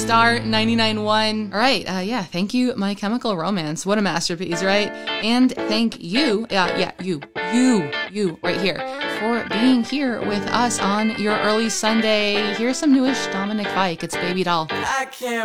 Star 99.1. All right, yeah, thank you, My Chemical Romance. What a masterpiece, right? And thank you, you right here, for being here with us on your early Sunday. Here's some newish Dominic Fike. It's Baby Doll. I can't